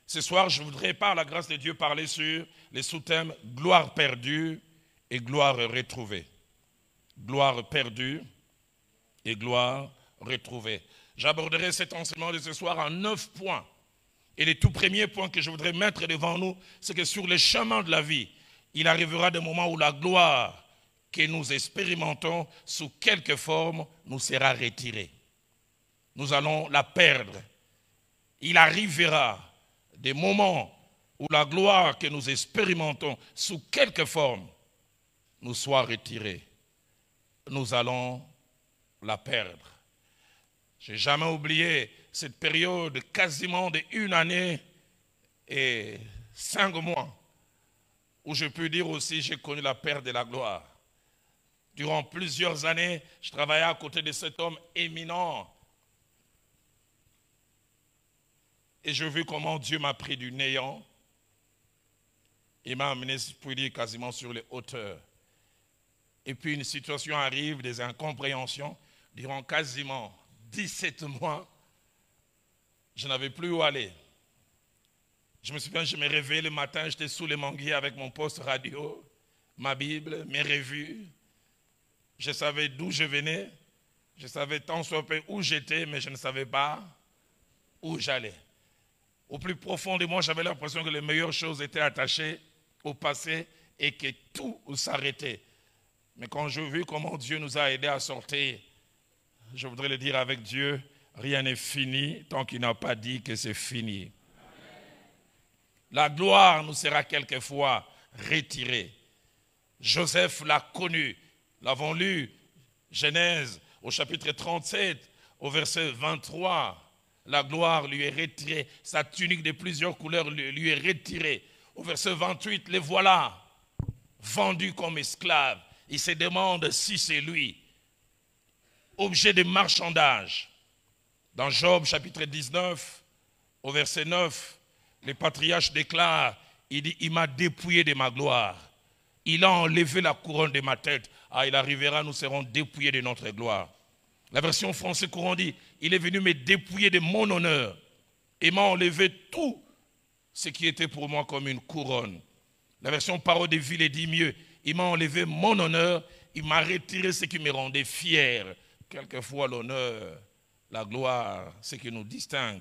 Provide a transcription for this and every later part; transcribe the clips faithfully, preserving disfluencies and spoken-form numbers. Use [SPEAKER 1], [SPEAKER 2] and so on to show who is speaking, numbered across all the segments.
[SPEAKER 1] Ce soir, je voudrais, par la grâce de Dieu, parler sur les sous-thèmes gloire perdue et gloire retrouvée. Gloire perdue et gloire retrouvée. J'aborderai cet enseignement de ce soir en neuf points. Et le tout premier point que je voudrais mettre devant nous, c'est que sur le chemin de la vie, il arrivera des moments où la gloire que nous expérimentons sous quelque forme nous sera retirée. Nous allons la perdre. Il arrivera des moments où la gloire que nous expérimentons sous quelque forme nous soit retirée. Nous allons la perdre. Je n'ai jamais oublié cette période quasiment d'une année et cinq mois où je peux dire aussi j'ai connu la perte de la gloire. Durant plusieurs années, je travaillais à côté de cet homme éminent. Et je vis comment Dieu m'a pris du néant. Il m'a amené, je peux dire, quasiment sur les hauteurs. Et puis une situation arrive, des incompréhensions. Durant quasiment dix-sept mois, je n'avais plus où aller. Je me souviens, je me réveillais le matin, j'étais sous les manguiers avec mon poste radio, ma Bible, mes revues. Je savais d'où je venais, je savais tant soit peu où j'étais, mais je ne savais pas où j'allais. Au plus profond de moi, j'avais l'impression que les meilleures choses étaient attachées au passé et que tout s'arrêtait. Mais quand je vis comment Dieu nous a aidés à sortir, je voudrais le dire avec Dieu, rien n'est fini tant qu'il n'a pas dit que c'est fini. La gloire nous sera quelquefois retirée. Joseph l'a connu. L'avons lu, Genèse au chapitre trente-sept, au verset vingt-trois. La gloire lui est retirée. Sa tunique de plusieurs couleurs lui est retirée. Au verset vingt-huit, les voilà, vendus comme esclaves. Il se demande si c'est lui. Objet de marchandage. Dans Job chapitre dix-neuf, au verset neuf, le patriarche déclare, il dit, il m'a dépouillé de ma gloire. Il a enlevé la couronne de ma tête. Ah, il arrivera, nous serons dépouillés de notre gloire. La version française courant dit, il est venu me dépouiller de mon honneur et m'a enlevé tout ce qui était pour moi comme une couronne. La version parole de ville dit mieux, il m'a enlevé mon honneur, il m'a retiré ce qui me rendait fier. Quelquefois l'honneur, la gloire, ce qui nous distingue.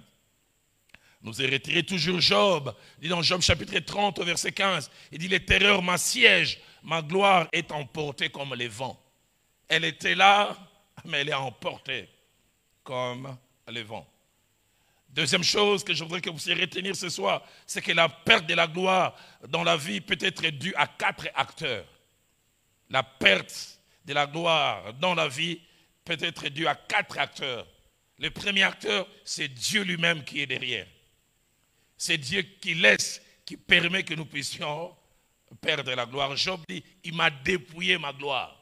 [SPEAKER 1] Nous est retiré toujours Job, dit dans Job chapitre trente au verset quinze, il dit les terreurs m'assiègent, ma gloire est emportée comme les vents. Elle était là, mais elle est emportée comme les vents. Deuxième chose que je voudrais que vous puissiez retenir ce soir, c'est que la perte de la gloire dans la vie peut être due à quatre acteurs. La perte de la gloire dans la vie peut être due à quatre acteurs. Le premier acteur, c'est Dieu lui-même qui est derrière. C'est Dieu qui laisse, qui permet que nous puissions perdre la gloire. Job dit, il m'a dépouillé ma gloire.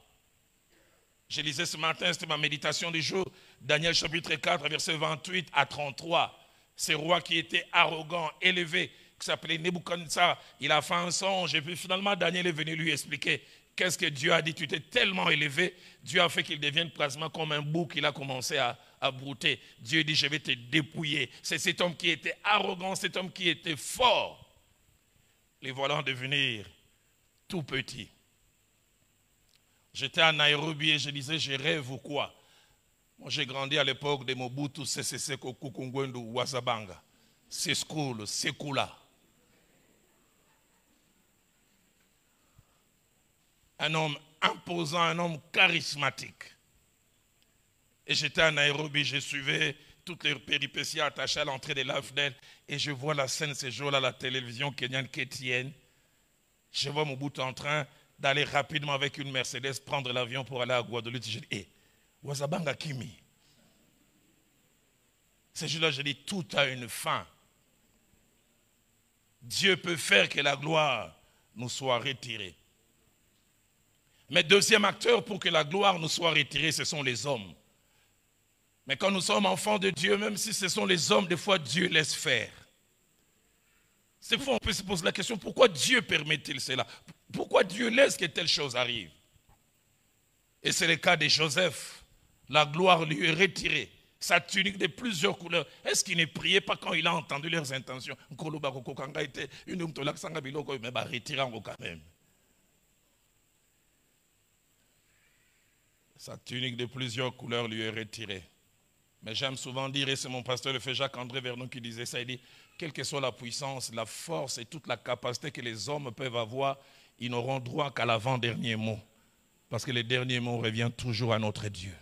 [SPEAKER 1] Je lisais ce matin, c'était ma méditation du jour, Daniel chapitre quatre, verset vingt-huit à trente-trois. Ce roi qui était arrogant, élevé, qui s'appelait Nebuchadnezzar, il a fait un songe et puis finalement Daniel est venu lui expliquer qu'est-ce que Dieu a dit. Tu étais tellement élevé, Dieu a fait qu'il devienne pratiquement comme un bouc, il a commencé à, à brouter. Dieu dit, je vais te dépouiller. C'est cet homme qui était arrogant, cet homme qui était fort. Les voilà en devenir tout petits. J'étais à Nairobi et je disais, je rêve ou quoi? Moi, j'ai grandi à l'époque de Mobutu, Sese Seko, Kukungwendu, Wazabanga, Seskulu, Sekula. Un homme imposant, un homme charismatique. Et j'étais à Nairobi, je suivais toutes les péripéties attachées à l'entrée de l'A F D L et je vois la scène ce jour-là à la télévision kenyane K T N. Je vois Mobutu en train d'aller rapidement avec une Mercedes prendre l'avion pour aller à Guadeloupe. Je dis, hé, hey, Wazabanga Kimi. Ce jour-là, je dis, tout a une fin. Dieu peut faire que la gloire nous soit retirée. Mais deuxième acteur pour que la gloire nous soit retirée, ce sont les hommes. Mais quand nous sommes enfants de Dieu, même si ce sont les hommes, des fois Dieu laisse faire. C'est fois on peut se poser la question, pourquoi Dieu permet-il cela? Pourquoi Dieu laisse que telle chose arrive? Et c'est le cas de Joseph. La gloire lui est retirée. sa tunique de plusieurs couleurs. Est-ce qu'il ne priait pas quand il a entendu leurs intentions? Quand même. Sa tunique de plusieurs couleurs lui est retirée. Mais j'aime souvent dire, et c'est mon pasteur le fait Jacques-André Vernon qui disait ça, il dit, quelle que soit la puissance, la force et toute la capacité que les hommes peuvent avoir, ils n'auront droit qu'à l'avant-dernier mot. Parce que le dernier mot revient toujours à notre Dieu.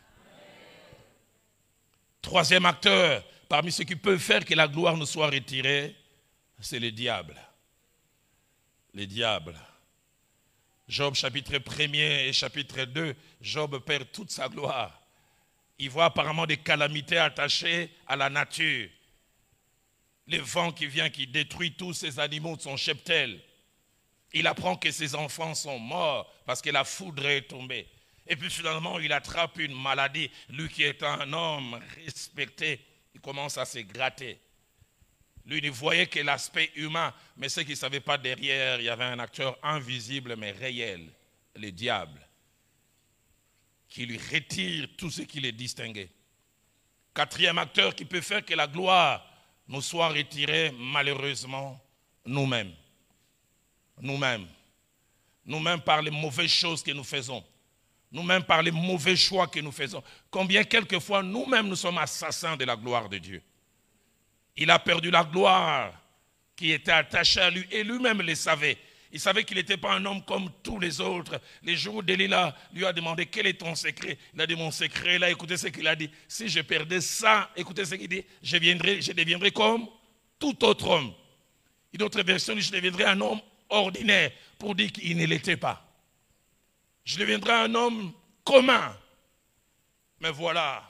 [SPEAKER 1] Troisième acteur, parmi ceux qui peuvent faire que la gloire nous soit retirée, c'est le diable. Le diable. Job chapitre premier et chapitre deux, Job perd toute sa gloire. Il voit apparemment des calamités attachées à la nature. Le vent qui vient, qui détruit tous ces animaux de son cheptel. Il apprend que ses enfants sont morts parce que la foudre est tombée. Et puis finalement, il attrape une maladie. Lui qui est un homme respecté, il commence à se gratter. Lui ne voyait que l'aspect humain, mais ce qu'il ne savait pas derrière, il y avait un acteur invisible mais réel, le diable, qui lui retire tout ce qui les distinguait. Quatrième acteur qui peut faire que la gloire nous soit retirée, malheureusement, nous-mêmes. Nous-mêmes. Nous-mêmes par les mauvaises choses que nous faisons. Nous-mêmes par les mauvais choix que nous faisons. Combien quelquefois nous-mêmes nous sommes assassins de la gloire de Dieu. Il a perdu la gloire qui était attachée à lui et lui-même le savait. Il savait qu'il n'était pas un homme comme tous les autres. Les jours où Delilah lui a demandé quel est ton secret. Il a dit mon secret là, écoutez ce qu'il a dit. Si je perdais ça, écoutez ce qu'il dit, je, viendrai, je deviendrai comme tout autre homme. Une autre version dit je deviendrai un homme ordinaire pour dire qu'il ne l'était pas. Je deviendrai un homme commun. Mais voilà,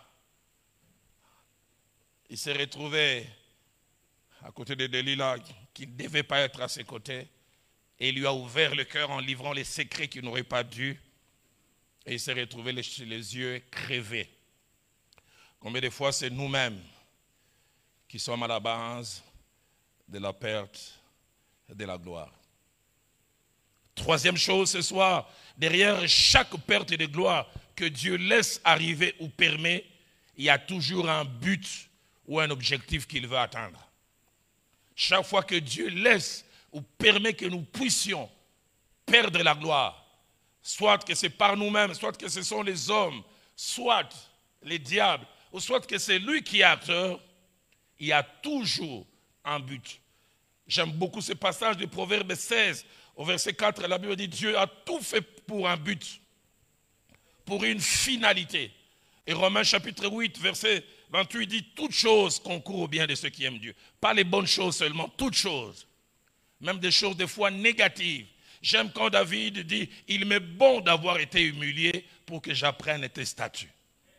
[SPEAKER 1] il s'est retrouvé à côté de Delilah qui ne devait pas être à ses côtés. Et il lui a ouvert le cœur en livrant les secrets qu'il n'aurait pas dû. Et il s'est retrouvé les, les yeux crevés. Combien de fois c'est nous-mêmes qui sommes à la base de la perte de la gloire. Troisième chose ce soir, derrière chaque perte de gloire que Dieu laisse arriver ou permet, il y a toujours un but ou un objectif qu'il veut atteindre. Chaque fois que Dieu laisse ou permet que nous puissions perdre la gloire, soit que c'est par nous-mêmes, soit que ce sont les hommes, soit les diables, ou soit que c'est lui qui est acteur, il y a toujours un but. J'aime beaucoup ce passage de Proverbe seize, au verset quatre, la Bible dit Dieu a tout fait pour un but, pour une finalité. Et Romains chapitre huit, verset vingt-huit dit toute chose concourt au bien de ceux qui aiment Dieu. Pas les bonnes choses seulement, toutes choses. Même des choses des fois négatives. J'aime quand David dit il m'est bon d'avoir été humilié pour que j'apprenne tes statuts.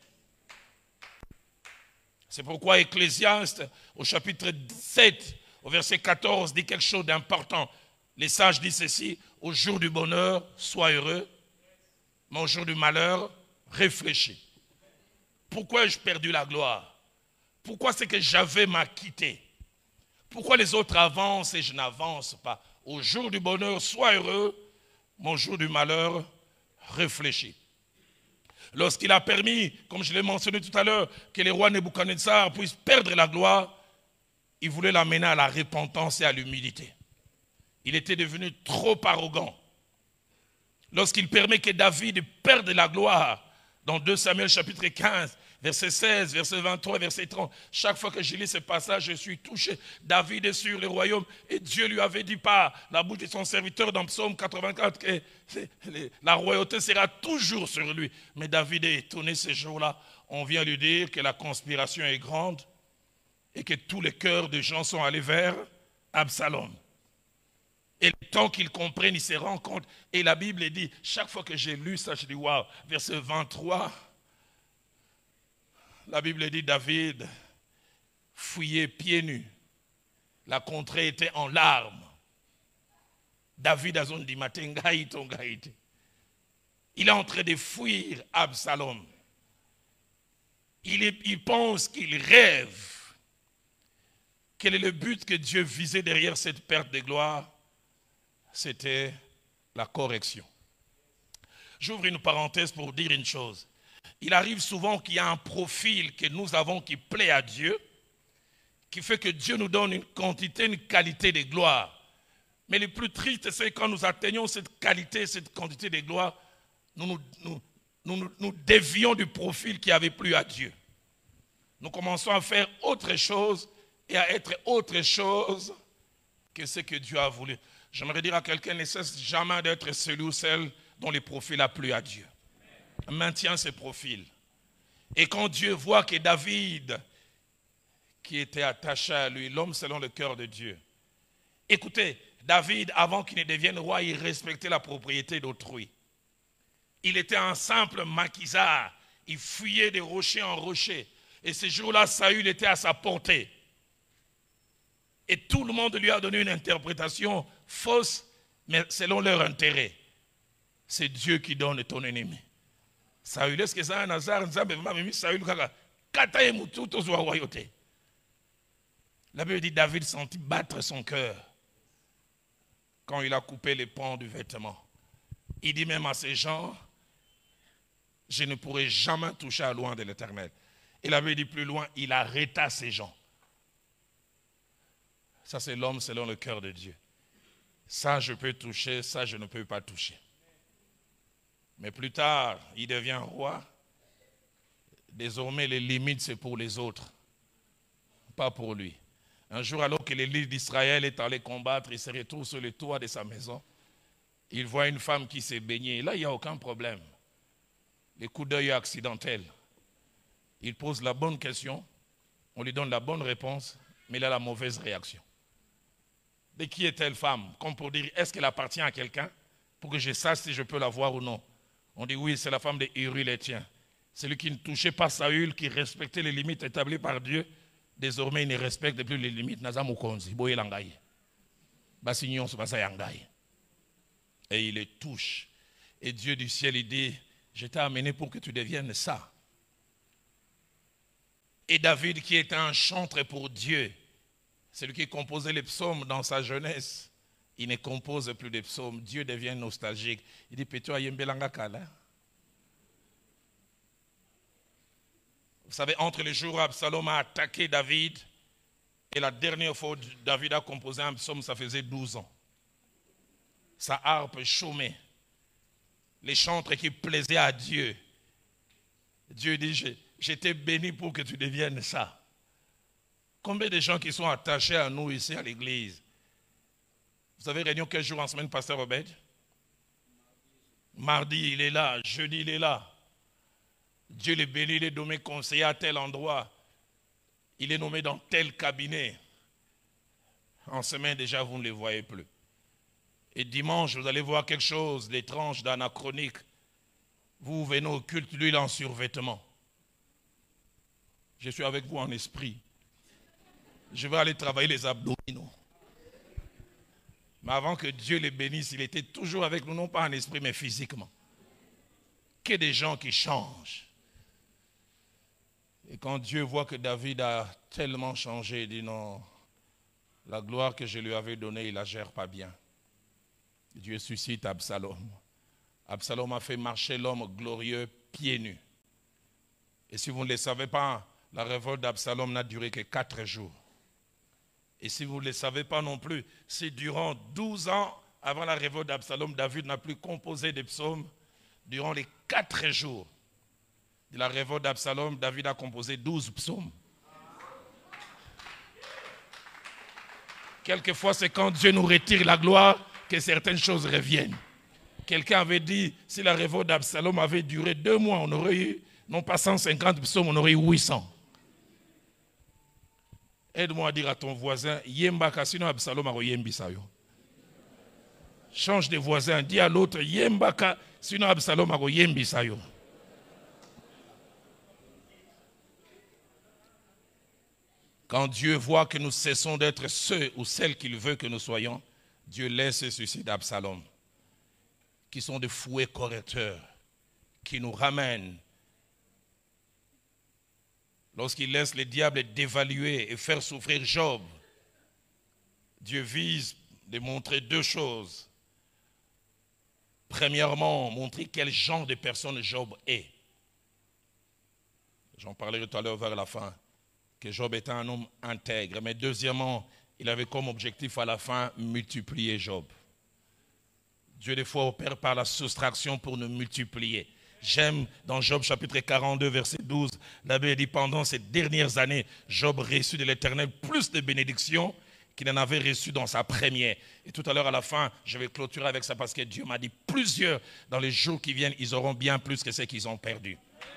[SPEAKER 1] C'est pourquoi Ecclésiaste au chapitre sept, au verset quatorze, dit quelque chose d'important. Les sages disent ceci, au jour du bonheur, sois heureux, mais au jour du malheur, réfléchis. Pourquoi ai-je perdu la gloire? Pourquoi c'est que j'avais m'a quitté? Pourquoi les autres avancent et je n'avance pas? Au jour du bonheur, sois heureux, mais au jour du malheur, réfléchis. Lorsqu'il a permis, comme je l'ai mentionné tout à l'heure, que les rois Nebuchadnezzar puissent perdre la gloire, il voulait l'amener à la repentance et à l'humilité. Il était devenu trop arrogant. Lorsqu'il permet que David perde la gloire, dans deux Samuel chapitre quinze, verset seize, verset vingt-trois, verset trente, chaque fois que je lis ce passage, je suis touché. David est sur le royaume et Dieu lui avait dit par la bouche de son serviteur dans Psaume quatre-vingt-quatre que la royauté sera toujours sur lui. Mais David est étonné ce jour-là. On vient lui dire que la conspiration est grande et que tous les cœurs des gens sont allés vers Absalom. Et le temps qu'ils comprennent, ils se rendent compte. Et la Bible dit, chaque fois que j'ai lu ça, je dis, waouh, verset vingt-trois, la Bible dit, David fouillait pieds nus. La contrée était en larmes. David a zone dit, il est en train de fuir Absalom. Il, est, il pense qu'il rêve. Quel est le but que Dieu visait derrière cette perte de gloire? C'était la correction. J'ouvre une parenthèse pour dire une chose. Il arrive souvent qu'il y a un profil que nous avons qui plaît à Dieu, qui fait que Dieu nous donne une quantité, une qualité de gloire. Mais le plus triste, c'est quand nous atteignons cette qualité, cette quantité de gloire, nous nous, nous, nous, nous, nous dévions du profil qui avait plu à Dieu. Nous commençons à faire autre chose et à être autre chose que ce que Dieu a voulu. J'aimerais dire à quelqu'un, ne cesse jamais d'être celui ou celle dont le profil a plu à Dieu. Maintiens ce profil. Et quand Dieu voit que David, qui était attaché à lui, l'homme selon le cœur de Dieu. Écoutez, David, avant qu'il ne devienne roi, il respectait la propriété d'autrui. Il était un simple maquisard. Il fuyait de rocher en rocher. Et ce jour-là, Saül était à sa portée. Et tout le monde lui a donné une interprétation fausse, mais selon leur intérêt. C'est Dieu qui donne ton ennemi. Saül, est-ce que ça a un hasard? Saül, la Bible dit David sentit battre son cœur quand il a coupé les pans du vêtement. Il dit même à ces gens, je ne pourrai jamais toucher à loin de l'Éternel. Et la Bible dit plus loin, il arrêta ces gens. Ça c'est l'homme selon le cœur de Dieu. Ça je peux toucher, ça je ne peux pas toucher. Mais plus tard, il devient roi. Désormais, les limites, c'est pour les autres, pas pour lui. Un jour, alors que l'élite d'Israël est allé combattre, il se retrouve sur le toit de sa maison. Il voit une femme qui s'est baignée. Là, il n'y a aucun problème. Les coups d'œil accidentels. Il pose la bonne question, on lui donne la bonne réponse, mais il a la mauvaise réaction. De qui est telle femme? Comme pour dire, est-ce qu'elle appartient à quelqu'un? Pour que je sache si je peux la voir ou non. On dit oui, c'est la femme de Uri l'Héthien. Celui qui ne touchait pas Saül, qui respectait les limites établies par Dieu, désormais il ne respecte plus les limites. Et il les touche. Et Dieu du ciel, il dit, je t'ai amené pour que tu deviennes ça. Et David, qui était un chantre pour Dieu, celui qui composait les psaumes dans sa jeunesse, il ne compose plus de psaumes. Dieu devient nostalgique. Il dit, Pétua yembelanga kala. Vous savez, entre les jours où Absalom a attaqué David et la dernière fois où David a composé un psaume, ça faisait douze ans. Sa harpe chômait. Les chantres qui plaisaient à Dieu. Dieu dit, je t'ai béni pour que tu deviennes ça. Combien de gens qui sont attachés à nous ici à l'église? Vous avez réunion quel jour en semaine, pasteur Obed? Mardi, il est là. Jeudi, il est là. Dieu le bénit, il est nommé conseiller à tel endroit. Il est nommé dans tel cabinet. En semaine, déjà, vous ne les voyez plus. Et dimanche, vous allez voir quelque chose d'étrange, d'anachronique. Vous venez au culte, lui, il est en survêtement. Je suis avec vous en esprit. Je vais aller travailler les abdominaux. Mais avant que Dieu les bénisse, il était toujours avec nous, non pas en esprit, mais physiquement. Que des gens qui changent. Et quand Dieu voit que David a tellement changé, il dit non, la gloire que je lui avais donnée, il ne la gère pas bien. Dieu suscite Absalom. Absalom a fait marcher l'homme glorieux pieds nus. Et si vous ne le savez pas, la révolte d'Absalom n'a duré que quatre jours. Et si vous ne le savez pas non plus, c'est durant douze ans avant la révolte d'Absalom, David n'a plus composé de psaumes. Durant les quatre jours de la révolte d'Absalom, David a composé douze psaumes. Quelquefois, c'est quand Dieu nous retire la gloire que certaines choses reviennent. Quelqu'un avait dit, si la révolte d'Absalom avait duré deux mois, on aurait eu, non pas cent cinquante psaumes, on aurait eu huit cents. Aide-moi à dire à ton voisin, Yembaka, sinon Absalom a yembisayo. Change de voisin, dis à l'autre, Yembaka, sinon Absalom a yembisayo. Quand Dieu voit que nous cessons d'être ceux ou celles qu'il veut que nous soyons, Dieu laisse ce suicide d'Absalom, qui sont des fouets correcteurs, qui nous ramènent. Lorsqu'il laisse le diable dévaluer et faire souffrir Job, Dieu vise de montrer deux choses. Premièrement, montrer quel genre de personne Job est. J'en parlerai tout à l'heure vers la fin, que Job était un homme intègre. Mais deuxièmement, il avait comme objectif à la fin multiplier Job. Dieu des fois opère par la soustraction pour nous multiplier. J'aime dans Job chapitre quarante-deux verset douze, la Bible dit pendant ces dernières années, Job reçut de l'Éternel plus de bénédictions qu'il en avait reçu dans sa première. Et tout à l'heure à la fin, je vais clôturer avec ça parce que Dieu m'a dit plusieurs dans les jours qui viennent, ils auront bien plus que ce qu'ils ont perdu.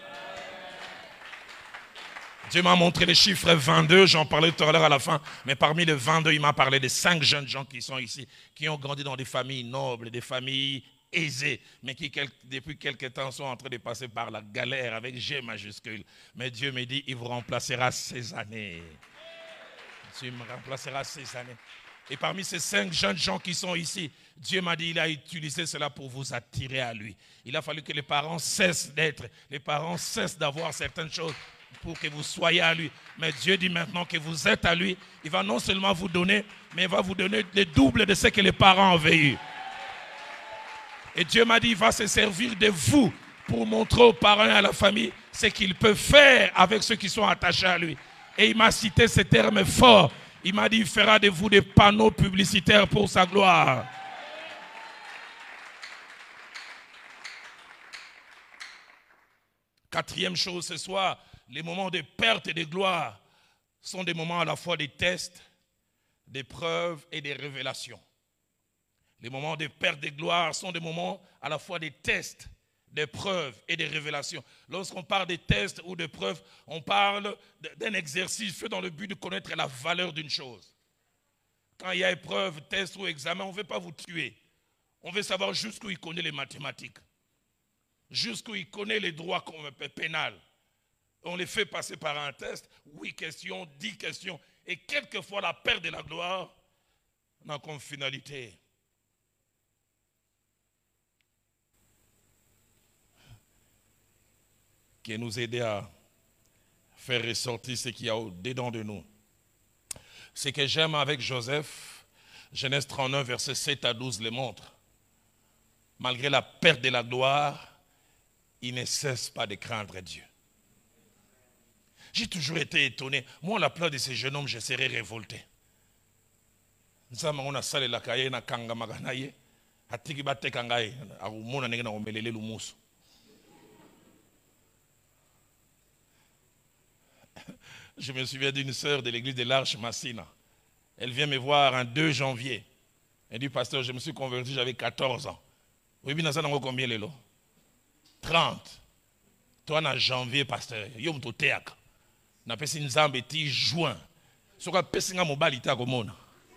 [SPEAKER 1] Dieu m'a montré les chiffres vingt-deux, j'en parlais tout à l'heure à la fin, mais parmi les vingt-deux, il m'a parlé de cinq jeunes gens qui sont ici, qui ont grandi dans des familles nobles, des familles aisées, mais qui depuis quelque temps sont en train de passer par la galère avec G majuscule. Mais Dieu me dit, il vous remplacera ces années. Dieu me remplacera ces années. Et parmi ces cinq jeunes gens qui sont ici, Dieu m'a dit, il a utilisé cela pour vous attirer à lui. Il a fallu que les parents cessent d'être, les parents cessent d'avoir certaines choses pour que vous soyez à lui. Mais Dieu dit maintenant que vous êtes à lui, il va non seulement vous donner, mais il va vous donner le double de ce que les parents avaient eu. Et Dieu m'a dit, il va se servir de vous pour montrer aux parents et à la famille ce qu'il peut faire avec ceux qui sont attachés à lui. Et il m'a cité ces termes forts. Il m'a dit, il fera de vous des panneaux publicitaires pour sa gloire. Quatrième chose ce soir, les moments de perte et de gloire sont des moments à la fois des tests, des preuves et des révélations. Les moments de perte de gloire sont des moments à la fois des tests, des preuves et des révélations. Lorsqu'on parle des tests ou des preuves, on parle d'un exercice fait dans le but de connaître la valeur d'une chose. Quand il y a épreuve, test ou examen, on ne veut pas vous tuer. On veut savoir jusqu'où il connaît les mathématiques, jusqu'où il connaît les droits pénals. On les fait passer par un test, huit questions, dix questions, et quelquefois la perte de la gloire n'a comme finalité qui nous aider à faire ressortir ce qu'il y a au-dedans de nous. Ce que j'aime avec Joseph, Genèse trente-neuf, versets sept à douze le montre. Malgré la perte de la gloire, il ne cesse pas de craindre Dieu. J'ai toujours été étonné. Moi, à la place de ces jeunes hommes, je serais révolté. Je me souviens d'une sœur de l'église de l'Arche Massina. Elle vient me voir un deux janvier. Elle dit, pasteur, je me suis converti, j'avais quatorze ans. Oui, bien, ça n'a combien les lots? trente. Toi, en janvier, pasteur, yom to teak. Na pesi nzambe ti juin. Soka pesi nga mobali ta komona.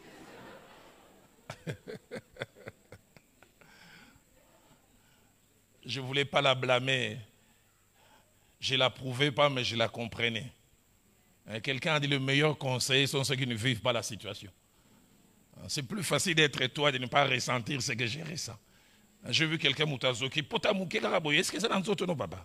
[SPEAKER 1] Je ne voulais pas la blâmer. Je ne l'approuvais pas, mais je la comprenais. Quelqu'un a dit le meilleur conseil sont ceux qui ne vivent pas la situation. C'est plus facile d'être toi et de ne pas ressentir ce que j'ai ressenti. J'ai vu quelqu'un moutazoki. Est-ce que c'est dans notre papa?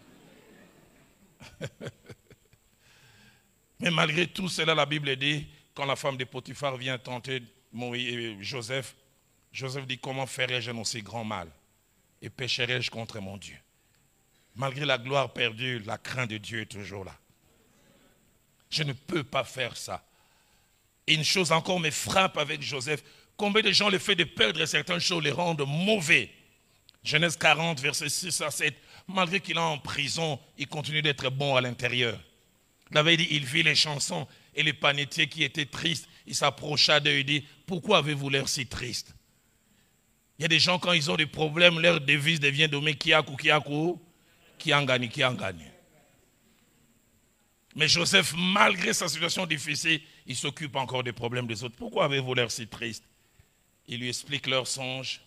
[SPEAKER 1] Mais malgré tout cela, la Bible dit, quand la femme de Potiphar vient tenter Joseph, Joseph dit, comment ferais-je un aussi grand mal? Et pécherais-je contre mon Dieu? Malgré la gloire perdue, la crainte de Dieu est toujours là. Je ne peux pas faire ça. Et une chose encore me frappe avec Joseph. Combien de gens, le fait de perdre certaines choses, les rendent mauvais? Genèse quarante, versets six à sept. Malgré qu'il est en prison, il continue d'être bon à l'intérieur. Il avait dit, il vit les chansons et les panetiers qui étaient tristes. Il s'approcha d'eux et dit, pourquoi avez-vous l'air si triste? Il y a des gens, quand ils ont des problèmes, leur devise devient de Kiaku, Kiaku, Kiangani, Kiangani. Mais Joseph, malgré sa situation difficile, il s'occupe encore des problèmes des autres. Pourquoi avez-vous l'air si triste? Il lui explique leurs songes.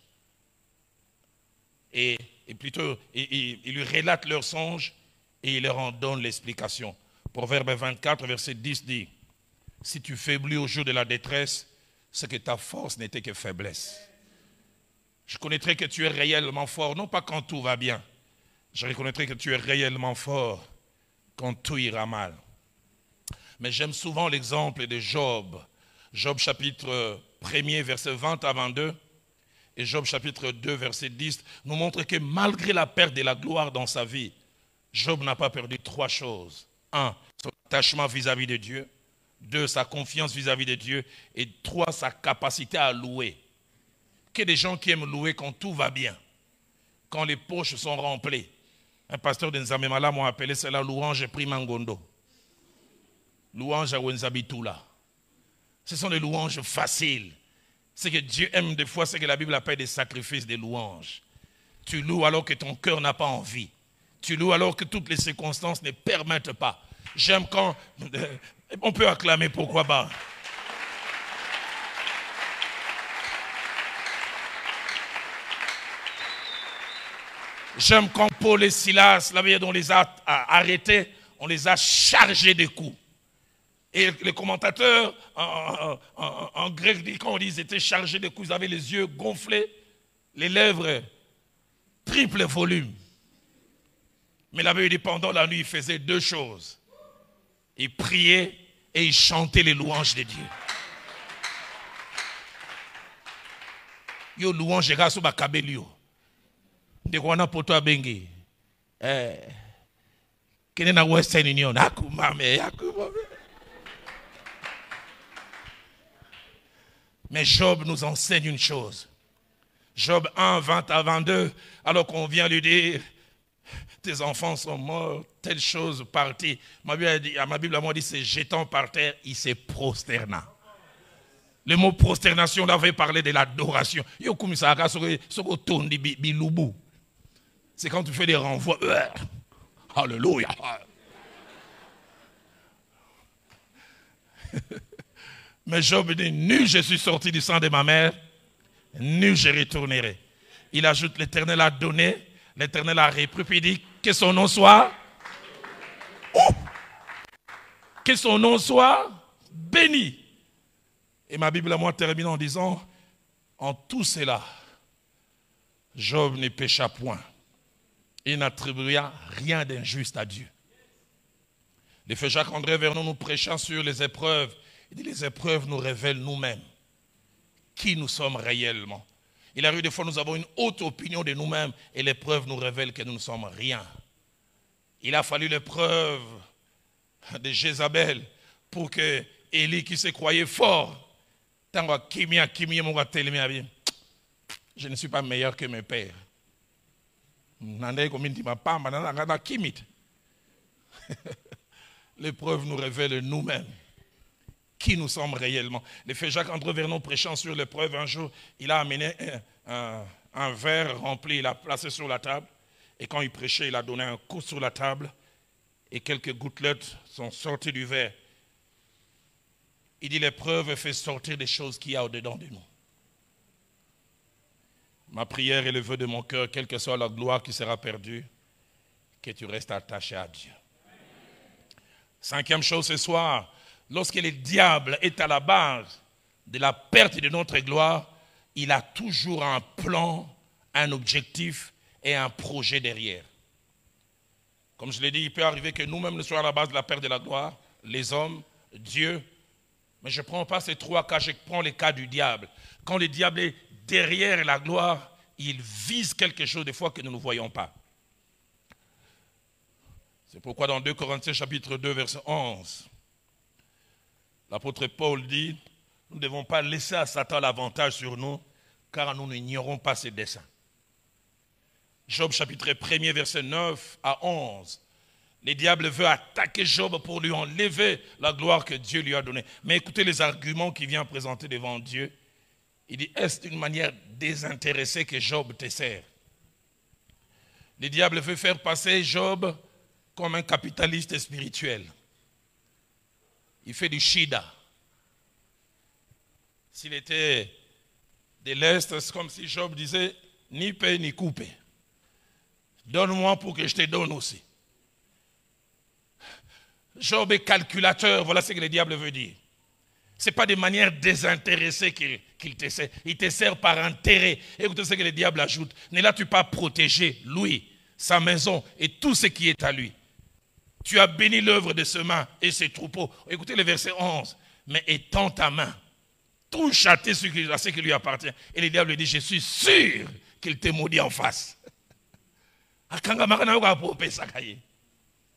[SPEAKER 1] Et, et plutôt, il, il, il lui relate leurs songes et il leur en donne l'explication. Proverbe vingt-quatre, verset dix dit, si tu faiblis au jour de la détresse, c'est que ta force n'était que faiblesse. Je connaîtrai que tu es réellement fort, non pas quand tout va bien. Je reconnaîtrai que tu es réellement fort quand tout ira mal. Mais j'aime souvent l'exemple de Job. Job chapitre un, verset vingt à vingt-deux, et Job chapitre deux, verset dix, nous montre que malgré la perte de la gloire dans sa vie, Job n'a pas perdu trois choses. Un, son attachement vis-à-vis de Dieu. Deux, sa confiance vis-à-vis de Dieu. Et trois, sa capacité à louer. Qu'il y ait des gens qui aiment louer quand tout va bien, quand les poches sont remplies. Un pasteur de Nzamemala m'a appelé cela louange primangondo. Louange à Wenzabitula. Ce sont des louanges faciles. Ce que Dieu aime des fois, c'est que la Bible appelle des sacrifices, des louanges. Tu loues alors que ton cœur n'a pas envie. Tu loues alors que toutes les circonstances ne permettent pas. J'aime quand... On peut acclamer, pourquoi pas. J'aime quand Paul et Silas, la veille dont on les a arrêtés, on les a chargés de coups. Et les commentateurs en, en, en grec disent quand ils étaient chargés de coups, ils avaient les yeux gonflés, les lèvres triple volume. Mais la veille, pendant la nuit, ils faisaient deux choses. Ils priaient et ils chantaient les louanges de Dieu. Yo louange gaso bakabelio. De kwana poto abengi. Eh. Kene na Western Union akumame akumame. Mais Job nous enseigne une chose. Job un, vingt à vingt-deux, alors qu'on vient lui dire, tes enfants sont morts, telle chose partie. Ma Bible a dit, ma Bible a moi dit, c'est jetant par terre, il s'est prosterna. Le mot prosternation, là, avait parlé de l'adoration. C'est quand tu fais des renvois. Alléluia. Mais Job dit, nul je suis sorti du sang de ma mère, nul je retournerai. Il ajoute, l'Éternel a donné, l'Éternel a repris, puis il dit, que son nom soit, oh, que son nom soit béni. Et ma Bible à moi termine en disant, en tout cela, Job ne pécha point. Il n'attribua rien d'injuste à Dieu. Le frère Jacques-André Vernon nous prêchant sur les épreuves. Il dit, les épreuves nous révèlent nous-mêmes qui nous sommes réellement. Il arrive des fois, nous avons une haute opinion de nous-mêmes et l'épreuve nous révèle que nous ne sommes rien. Il a fallu l'épreuve de Jézabel pour que Élie, qui se croyait fort, je ne suis pas meilleur que mes pères. L'épreuve nous révèle nous-mêmes qui nous sommes réellement. Le frère Jacques-André Vernon prêchant sur l'épreuve, un jour, il a amené un, un, un verre rempli, il l'a placé sur la table, et quand il prêchait, il a donné un coup sur la table, et quelques gouttelettes sont sorties du verre. Il dit, l'épreuve fait sortir des choses qu'il y a au-dedans de nous. Ma prière et le vœu de mon cœur, quelle que soit la gloire qui sera perdue, que tu restes attaché à Dieu. Cinquième chose ce soir, lorsque le diable est à la base de la perte de notre gloire, il a toujours un plan, un objectif et un projet derrière. Comme je l'ai dit, il peut arriver que nous-mêmes nous soyons à la base de la perte de la gloire, les hommes, Dieu. Mais je ne prends pas ces trois cas, je prends les cas du diable. Quand le diable est derrière la gloire, il vise quelque chose des fois que nous ne voyons pas. C'est pourquoi dans deux Corinthiens chapitre deux verset onze, l'apôtre Paul dit, nous ne devons pas laisser à Satan l'avantage sur nous, car nous n'ignorons pas ses desseins. Job chapitre un verset neuf à onze, le diable veut attaquer Job pour lui enlever la gloire que Dieu lui a donnée. Mais écoutez les arguments qu'il vient présenter devant Dieu. Il dit, est-ce d'une manière désintéressée que Job te sert? Le diable veut faire passer Job comme un capitaliste spirituel. Il fait du shida. S'il était de l'Est, c'est comme si Job disait, ni paix ni coupé. Donne-moi pour que je te donne aussi. Job est calculateur, voilà ce que le diable veut dire. Ce n'est pas de manière désintéressée qu'il, qu'il te sert. Il te sert par intérêt. Écoutez ce que le diable ajoute. Ne l'as-tu pas protégé, lui, sa maison et tout ce qui est à lui? Tu as béni l'œuvre de ses mains et ses troupeaux. Écoutez le verset onze. Mais étends ta main, touche à ce qui lui appartient. Et le diable dit, je suis sûr qu'il te maudit en face.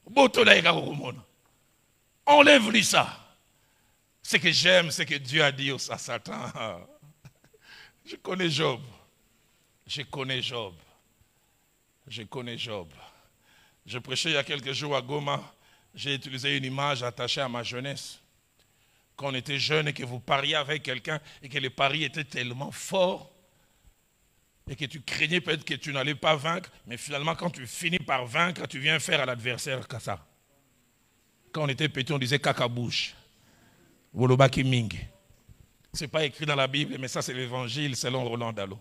[SPEAKER 1] Enlève-lui ça. Ce que j'aime, c'est que Dieu a dit à Satan. Je connais Job. Je connais Job. Je connais Job. Je prêchais il y a quelques jours à Goma. J'ai utilisé une image attachée à ma jeunesse. Quand on était jeune et que vous pariez avec quelqu'un et que le pari était tellement fort et que tu craignais peut-être que tu n'allais pas vaincre, mais finalement quand tu finis par vaincre, tu viens faire à l'adversaire ça. Quand on était petit, on disait caca-bouche. Wolobaki Ming. Ce n'est pas écrit dans la Bible, mais ça c'est l'évangile selon Roland Dallot.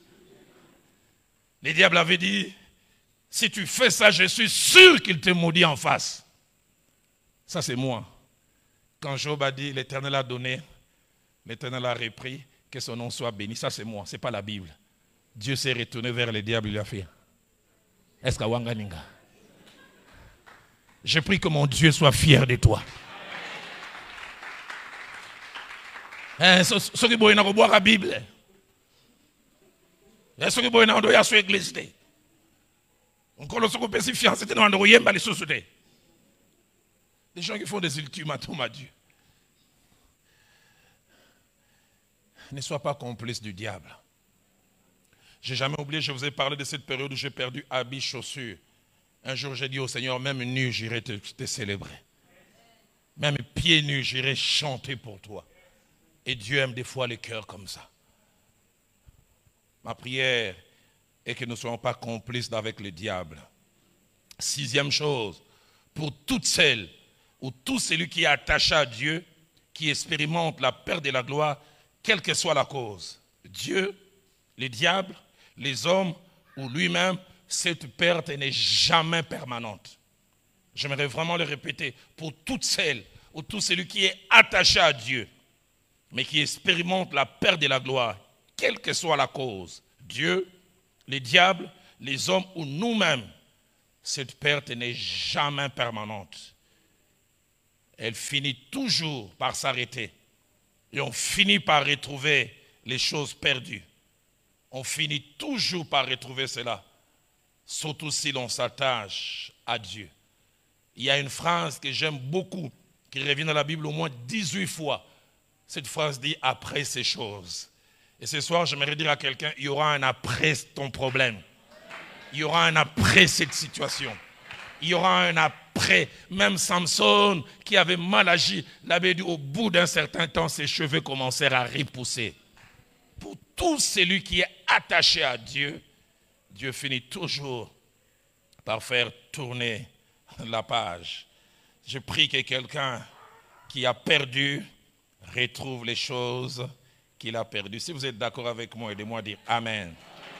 [SPEAKER 1] Les diables avaient dit, si tu fais ça, je suis sûr qu'il te maudit en face. Ça c'est moi. Quand Job a dit, l'Éternel a donné, l'Éternel a repris, que son nom soit béni. Ça c'est moi, ce n'est pas la Bible. Dieu s'est retourné vers les diables, il a fait. Est-ce qu'à Wanganinga? Je prie que mon Dieu soit fier de toi. Ce qui boit dans la Bible. Ce qui boit dans l'église. Encore le second fiancé, c'était dans le les sociétés. Des gens qui font des ultimatums à Dieu. Ne sois pas complice du diable. Je n'ai jamais oublié, je vous ai parlé de cette période où j'ai perdu habits, chaussures. Un jour, j'ai dit au Seigneur, même nu, j'irai te, te célébrer. Même pieds nus, j'irai chanter pour toi. Et Dieu aime des fois les cœurs comme ça. Ma prière est que nous ne soyons pas complices avec le diable. Sixième chose, pour toutes celles ou tout celui qui est attaché à Dieu, qui expérimente la perte de la gloire, quelle que soit la cause. Dieu, les diables, les hommes ou lui-même, cette perte n'est jamais permanente. J'aimerais vraiment le répéter. Pour toutes celles ou tout celui qui est attaché à Dieu, mais qui expérimente la perte de la gloire, quelle que soit la cause, Dieu, les diables, les hommes ou nous-mêmes, cette perte n'est jamais permanente. Elle finit toujours par s'arrêter. Et on finit par retrouver les choses perdues. On finit toujours par retrouver cela. Surtout si l'on s'attache à Dieu. Il y a une phrase que j'aime beaucoup, qui revient dans la Bible au moins dix-huit fois. Cette phrase dit « après ces choses ». Et ce soir, j'aimerais dire à quelqu'un, il y aura un après ton problème. Il y aura un après cette situation. Il y aura un après. Même Samson, qui avait mal agi, l'avait dit, au bout d'un certain temps, ses cheveux commencèrent à repousser. Pour tout celui qui est attaché à Dieu, Dieu finit toujours par faire tourner la page. Je prie que quelqu'un qui a perdu retrouve les choses qu'il a perdues. Si vous êtes d'accord avec moi, aidez-moi à dire Amen.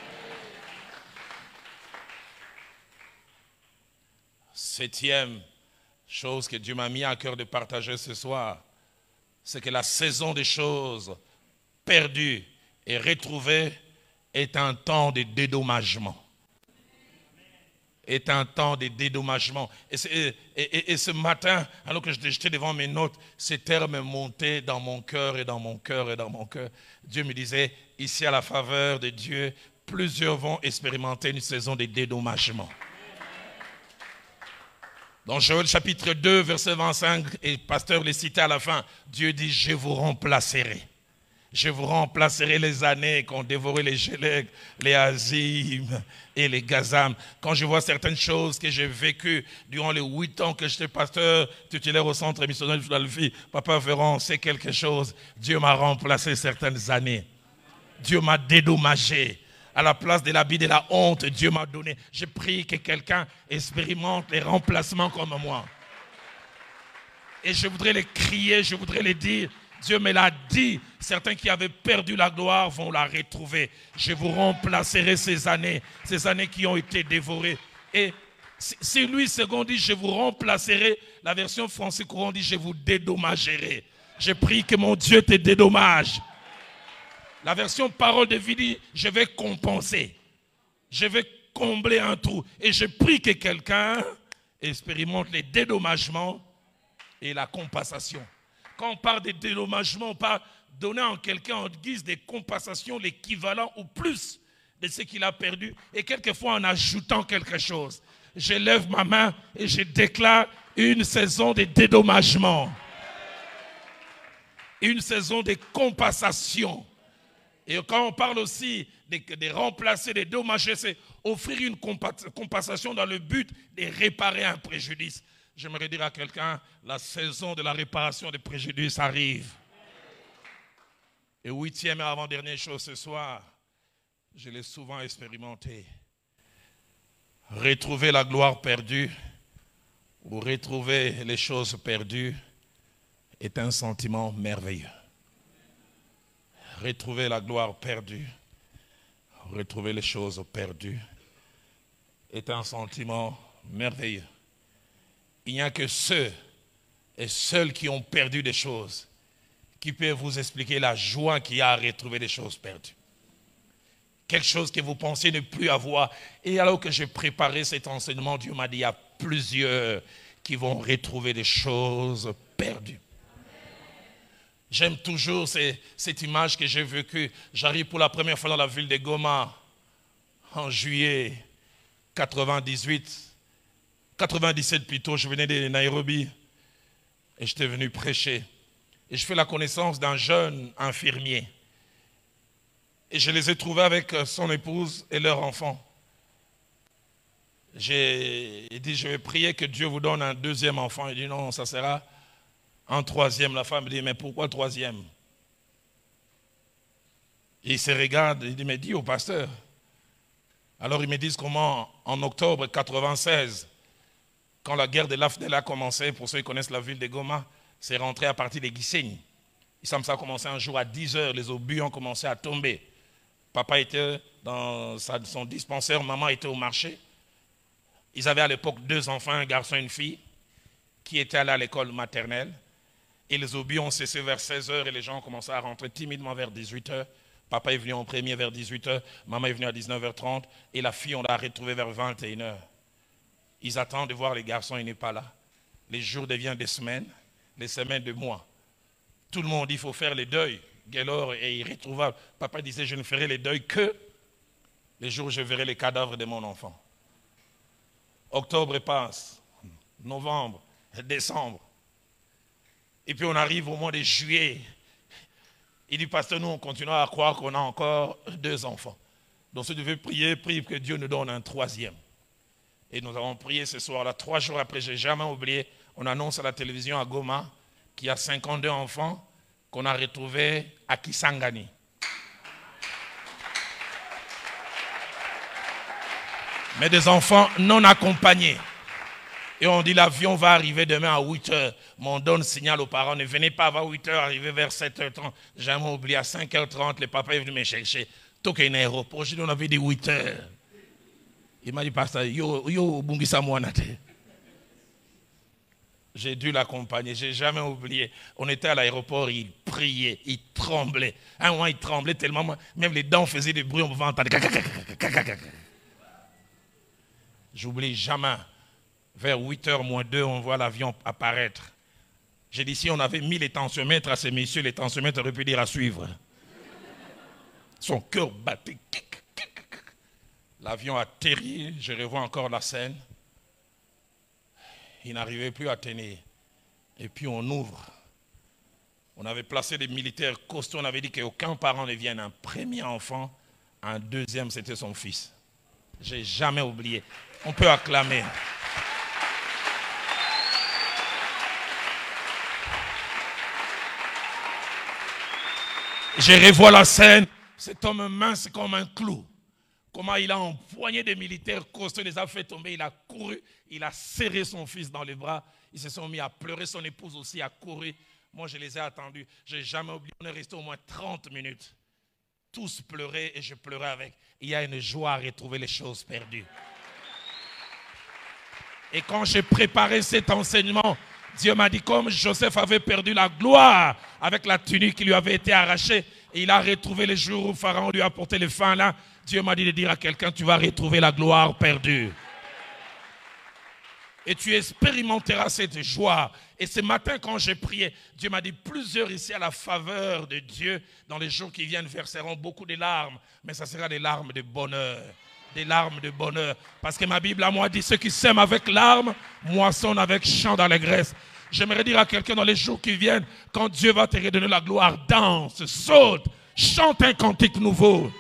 [SPEAKER 1] Septième chose que Dieu m'a mis à cœur de partager ce soir, c'est que la saison des choses perdues et retrouvées est un temps de dédommagement. Est un temps de dédommagement. Et, et, et, et ce matin, alors que j'étais devant mes notes, ces termes montaient dans mon cœur et dans mon cœur et dans mon cœur. Dieu me disait, ici à la faveur de Dieu, plusieurs vont expérimenter une saison de dédommagement. Dans Joël chapitre deux, verset vingt-cinq, et le pasteur le citait à la fin, Dieu dit, je vous remplacerai. Je vous remplacerai les années qu'ont dévoré les Gélèques, les Azim et les Gazam. Quand je vois certaines choses que j'ai vécues durant les huit ans que j'étais pasteur titulaire au centre missionnaire de Philadelphie, Papa Véron, c'est quelque chose. Dieu m'a remplacé certaines années. Dieu m'a dédommagé. À la place de l'habit de la honte, Dieu m'a donné. Je prie que quelqu'un expérimente les remplacements comme moi. Et je voudrais les crier, je voudrais les dire. Dieu me l'a dit, certains qui avaient perdu la gloire vont la retrouver. Je vous remplacerai ces années, ces années qui ont été dévorées. Et si Louis second dit, je vous remplacerai, la version française courant dit, je vous dédommagerai. Je prie que mon Dieu te dédommage. La version parole de vie dit, je vais compenser. Je vais combler un trou. Et je prie que quelqu'un expérimente les dédommagements et la compensation. Quand on parle de dédommagement, on parle de donner en quelqu'un en guise de compensation l'équivalent ou plus de ce qu'il a perdu et quelquefois en ajoutant quelque chose. je lève ma main et je déclare une saison de dédommagement. Une saison de compensation. Et quand on parle aussi de, de remplacer, de dommager, c'est offrir une compensation dans le but de réparer un préjudice. J'aimerais dire à quelqu'un, la saison de la réparation des préjudices arrive. Et huitième et avant-dernière chose ce soir, je l'ai souvent expérimenté. Retrouver la gloire perdue ou retrouver les choses perdues est un sentiment merveilleux. Retrouver la gloire perdue, retrouver les choses perdues est un sentiment merveilleux. Il n'y a que ceux et celles qui ont perdu des choses qui peuvent vous expliquer la joie qu'il y a à retrouver des choses perdues. Quelque chose que vous pensez ne plus avoir. Et alors que j'ai préparé cet enseignement, Dieu m'a dit, il y a plusieurs qui vont retrouver des choses perdues. J'aime toujours ces, cette image que j'ai vécue. J'arrive pour la première fois dans la ville de Goma en juillet quatre-vingt-dix-huit, quatre-vingt-dix-sept plutôt. Je venais de Nairobi et j'étais venu prêcher. Et je fais la connaissance d'un jeune infirmier. Et je les ai trouvés avec son épouse et leur enfant. J'ai dit, je vais prier que Dieu vous donne un deuxième enfant. Il dit, non, ça sera un troisième. La femme dit, mais pourquoi troisième? Et il se regarde, il dit, mais dis au pasteur. Alors ils me disent comment, en octobre quatre-vingt-seize, quand la guerre de l'A F D L a commencé, pour ceux qui connaissent la ville de Goma, c'est rentré à partir des Gisenyi. Ça a commencé un jour à dix heures, les obus ont commencé à tomber. Papa était dans son dispensaire, maman était au marché. Ils avaient à l'époque deux enfants, un garçon et une fille, qui étaient allés à l'école maternelle. Et les obus ont cessé vers seize heures et les gens ont commencé à rentrer timidement vers dix-huit heures. Papa est venu en premier vers dix-huit heures, maman est venue à dix-neuf heures trente et la fille, on l'a retrouvée vers vingt et une heures. Ils attendent de voir les garçons, il n'est pas là. Les jours deviennent des semaines, les semaines de mois. Tout le monde dit qu'il faut faire les deuils. Gaylor est irrétrouvable. Papa disait, je ne ferai les deuils que les jours où je verrai les cadavres de mon enfant. Octobre passe, novembre, décembre. Et puis on arrive au mois de juillet. Il dit, pasteur, nous on continue à croire qu'on a encore deux enfants. Donc si tu veux prier, prie que Dieu nous donne un troisième. Et nous avons prié ce soir-là, trois jours après, je n'ai jamais oublié, on annonce à la télévision à Goma qu'il y a cinquante-deux enfants qu'on a retrouvés à Kisangani. Mais des enfants non accompagnés. Et on dit l'avion va arriver demain à huit heures. Mais on donne signal aux parents, ne venez pas avant huit heures, arrivez vers sept heures trente. J'ai jamais oublié, à cinq heures trente, le papa est venu me chercher. Tout un aéroport, on avait dit huit heures. Il m'a dit, pasteur, yo, yo, bungisa mouanate. J'ai dû l'accompagner, je n'ai jamais oublié. On était à l'aéroport, il priait, il tremblait. Un moment, il tremblait tellement, même les dents faisaient des bruits, on pouvait entendre. J'oublie jamais. Vers huit heures moins deux, on voit l'avion apparaître. J'ai dit, si on avait mis les tensiomètres à ces messieurs, les tensiomètres auraient pu dire à suivre. Son cœur battait. L'avion atterrit, je revois encore la scène. Il n'arrivait plus à tenir. Et puis on ouvre. On avait placé des militaires costauds. On avait dit qu'aucun parent ne vienne. Un premier enfant, un deuxième, c'était son fils. Je n'ai jamais oublié. On peut acclamer. Je revois la scène. Cet homme mince comme un clou. Comment il a empoigné des militaires costauds, il les a fait tomber, il a couru, il a serré son fils dans les bras, ils se sont mis à pleurer, son épouse aussi a couru. Moi je les ai attendus, je n'ai jamais oublié, on est resté au moins trente minutes. Tous pleuraient et je pleurais avec. Il y a une joie à retrouver les choses perdues. Et quand j'ai préparé cet enseignement, Dieu m'a dit, comme Joseph avait perdu la gloire avec la tunique qui lui avait été arrachée, et il a retrouvé les jours où Pharaon lui a porté le fin là, Dieu m'a dit de dire à quelqu'un, tu vas retrouver la gloire perdue. Et tu expérimenteras cette joie. Et ce matin, quand j'ai prié, Dieu m'a dit, plusieurs ici à la faveur de Dieu, dans les jours qui viennent, verseront beaucoup de larmes, mais ça sera des larmes de bonheur. des larmes de bonheur. Parce que ma Bible à moi dit, ceux qui sèment avec larmes, moissonnent avec chant d'allégresse. J'aimerais dire à quelqu'un dans les jours qui viennent, quand Dieu va te redonner la gloire, danse, saute, chante un cantique nouveau.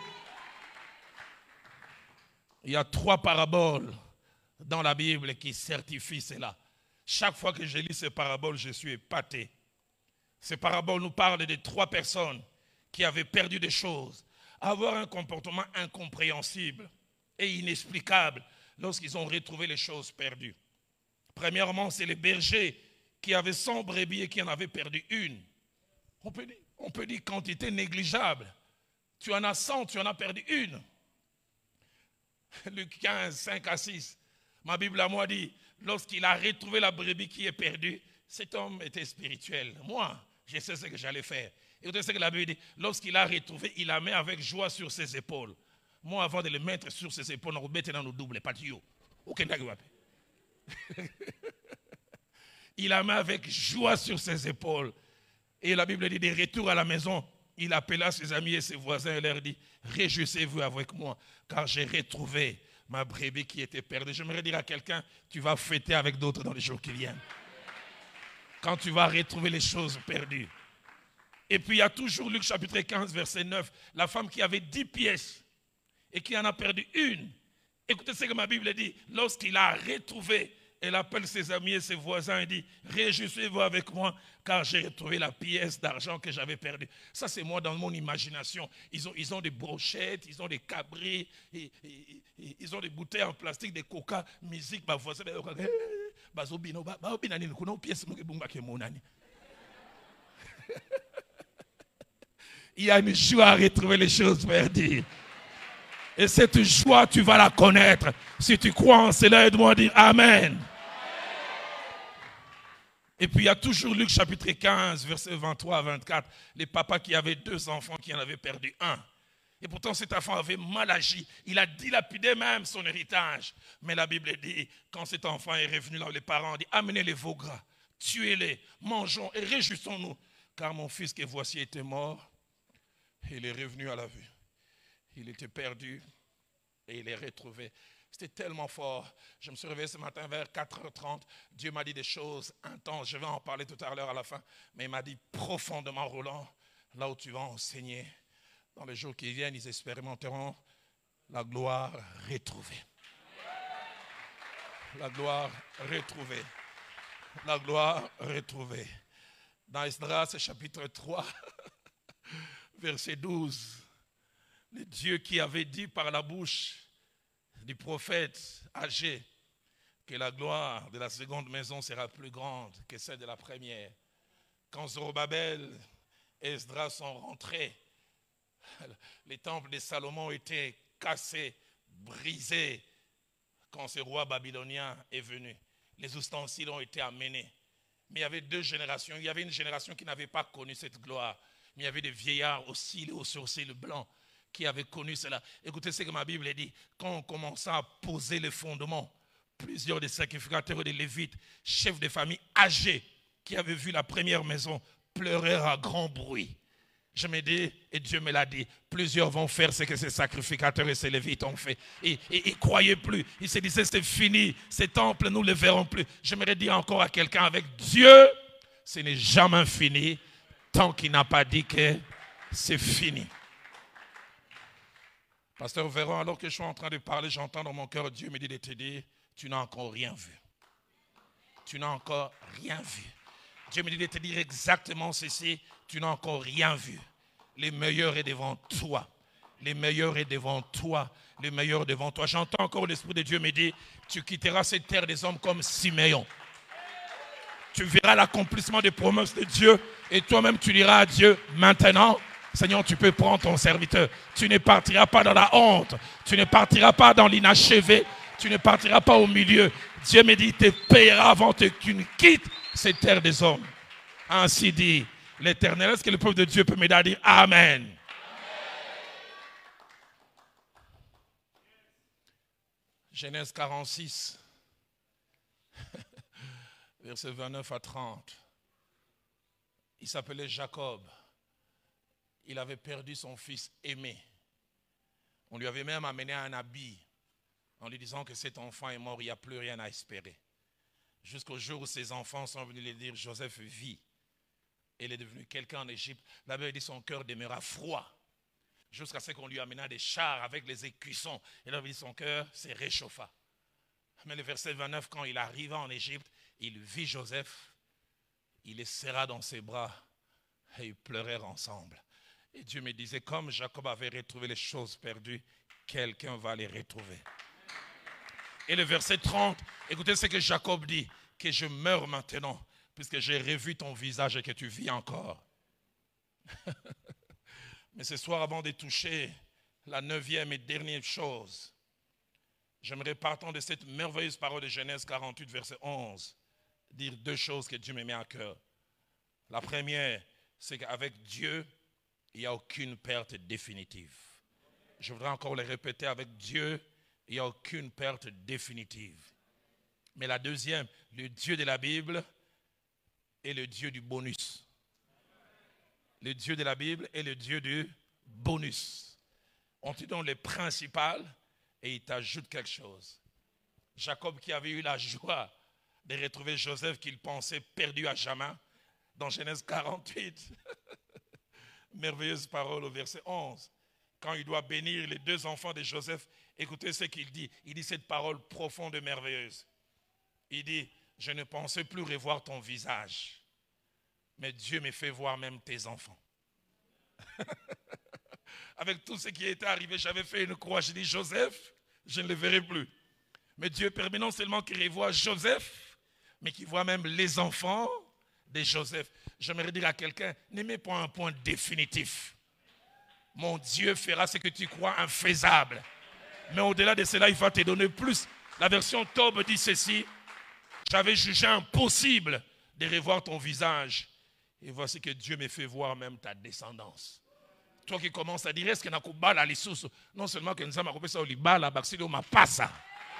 [SPEAKER 1] Il y a trois paraboles dans la Bible qui certifient cela. Chaque fois que je lis ces paraboles, je suis épaté. Ces paraboles nous parlent de trois personnes qui avaient perdu des choses, avoir un comportement incompréhensible et inexplicable lorsqu'ils ont retrouvé les choses perdues. Premièrement, c'est les bergers qui avaient cent brebis et qui en avaient perdu une. On peut dire, on peut dire quantité négligeable. Tu en as cent, tu en as perdu une. Luc quinze, cinq à six. Ma Bible à moi dit, lorsqu'il a retrouvé la brebis qui est perdue, cet homme était spirituel. Moi, je sais ce que j'allais faire. Et vous savez ce que la Bible dit, lorsqu'il a retrouvé, il la met avec joie sur ses épaules. Moi, avant de le mettre sur ses épaules, on remet dans nos doubles, pas de yo. Il la met avec joie sur ses épaules. Et la Bible dit, de retour à la maison, il appela ses amis et ses voisins et leur dit, réjouissez-vous avec moi, car j'ai retrouvé ma brebis qui était perdue. J'aimerais dire à quelqu'un, tu vas fêter avec d'autres dans les jours qui viennent. Quand tu vas retrouver les choses perdues. Et puis il y a toujours Luc chapitre quinze, verset neuf, la femme qui avait dix pièces et qui en a perdu une. Écoutez ce que ma Bible dit, lorsqu'il a retrouvé, elle appelle ses amis et ses voisins et dit, réjouissez-vous avec moi, car j'ai retrouvé la pièce d'argent que j'avais perdue. Ça, c'est moi dans mon imagination. Ils ont, ils ont des brochettes, ils ont des cabris, et, et, et, ils ont des bouteilles en plastique, des coca, musique, ma voisin. Il y a une joie à retrouver les choses perdues. Et cette joie, tu vas la connaître. Si tu crois en cela, aide-moi à dire Amen. Et puis il y a toujours Luc chapitre quinze, versets vingt-trois à vingt-quatre, les papas qui avaient deux enfants qui en avaient perdu un. Et pourtant cet enfant avait mal agi. Il a dilapidé même son héritage. Mais la Bible dit, quand cet enfant est revenu là, les parents ont dit, amenez les veaux gras, tuez-les, mangeons et réjouissons-nous. Car mon fils que voici était mort, et il est revenu à la vue. Il était perdu et il est retrouvé. C'était tellement fort. Je me suis réveillé ce matin vers quatre heures trente. Dieu m'a dit des choses intenses. Je vais en parler tout à l'heure à la fin. Mais il m'a dit profondément, Roland, là où tu vas enseigner, dans les jours qui viennent, ils expérimenteront la gloire retrouvée. La gloire retrouvée. La gloire retrouvée. Dans Esdras, chapitre trois, verset douze. Le Dieu qui avait dit par la bouche du prophète Agé que la gloire de la seconde maison sera plus grande que celle de la première. Quand Zorobabel et Esdras sont rentrés, les temples de Salomon étaient cassés, brisés. Quand ce roi babylonien est venu, les ustensiles ont été amenés. Mais il y avait deux générations. Il y avait une génération qui n'avait pas connu cette gloire. Mais il y avait des vieillards aux cils et aux sourcils blancs qui avaient connu cela. Écoutez ce que ma Bible dit. Quand on commença à poser les fondements, plusieurs des sacrificateurs et des lévites, chefs de famille âgés, qui avaient vu la première maison, pleurèrent à grand bruit. Je me dis, et Dieu me l'a dit, plusieurs vont faire ce que ces sacrificateurs et ces lévites ont fait. Et ils ne croyaient plus. Ils se disaient, c'est fini, ces temples, nous ne les verrons plus. J'aimerais dire encore à quelqu'un, avec Dieu, ce n'est jamais fini, tant qu'il n'a pas dit que c'est fini. Pasteur Véron, alors que je suis en train de parler, j'entends dans mon cœur, Dieu me dit de te dire, tu n'as encore rien vu. Tu n'as encore rien vu. Dieu me dit de te dire exactement ceci, tu n'as encore rien vu. Le meilleur est devant toi. Le meilleur est devant toi. Le meilleur est devant toi. J'entends encore l'Esprit de Dieu me dire, tu quitteras cette terre des hommes comme Siméon. Tu verras l'accomplissement des promesses de Dieu et toi-même tu diras à Dieu, maintenant, Seigneur, tu peux prendre ton serviteur. Tu ne partiras pas dans la honte. Tu ne partiras pas dans l'inachevé. Tu ne partiras pas au milieu. Dieu me dit, il te payera avant que tu ne quittes cette terre des hommes. Ainsi dit l'Éternel. Est-ce que le peuple de Dieu peut me dire Amen? Amen. Genèse quarante-six, versets vingt-neuf à trente. Il s'appelait Jacob. Il avait perdu son fils aimé. On lui avait même amené un habit en lui disant que cet enfant est mort, il n'y a plus rien à espérer. Jusqu'au jour où ses enfants sont venus lui dire, Joseph vit. Il est devenu quelqu'un en Égypte. La Bible dit son cœur demeura froid. Jusqu'à ce qu'on lui amena des chars avec les écussons. Et là, dit son cœur se réchauffa. Mais le verset vingt-neuf, quand il arriva en Égypte, il vit Joseph. Il les serra dans ses bras et ils pleurèrent ensemble. Et Dieu me disait, comme Jacob avait retrouvé les choses perdues, quelqu'un va les retrouver. Et le verset trente, écoutez ce que Jacob dit, que je meurs maintenant, puisque j'ai revu ton visage et que tu vis encore. Mais ce soir, avant de toucher la neuvième et dernière chose, j'aimerais, partant de cette merveilleuse parole de Genèse quarante-huit, verset onze, dire deux choses que Dieu me met à cœur. La première, c'est qu'avec Dieu, il n'y a aucune perte définitive. Je voudrais encore le répéter, avec Dieu, il n'y a aucune perte définitive. Mais la deuxième, le Dieu de la Bible est le Dieu du bonus. Le Dieu de la Bible est le Dieu du bonus. On te donne le principal et il t'ajoute quelque chose. Jacob, qui avait eu la joie de retrouver Joseph qu'il pensait perdu à jamais, dans Genèse quarante-huit, merveilleuse parole au verset onze, quand il doit bénir les deux enfants de Joseph, écoutez ce qu'il dit. Il dit cette parole profonde et merveilleuse. Il dit, je ne pensais plus revoir ton visage, mais Dieu me fait voir même tes enfants. Avec tout ce qui était arrivé, j'avais fait une croix. J'ai dit, Joseph, je ne le verrai plus. Mais Dieu permet non seulement qu'il revoie Joseph, mais qu'il voit même les enfants de Joseph. J'aimerais dire à quelqu'un, n'aimez pas un point définitif. Mon Dieu fera ce que tu crois infaisable. Mais au-delà de cela, il va te donner plus. La version Tob dit ceci, j'avais jugé impossible de revoir ton visage. Et voici que Dieu me fait voir même ta descendance. Toi qui commences à dire, est-ce que nakubala lisusu? Non seulement que nous avons coupé ça au libala, baksilo ma passa.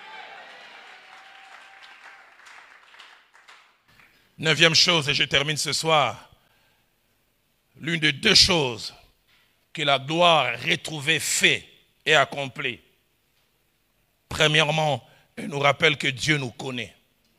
[SPEAKER 1] Neuvième chose, et je termine ce soir. L'une des deux choses que la gloire retrouvée fait et accomplit. Premièrement, elle nous rappelle que Dieu nous connaît.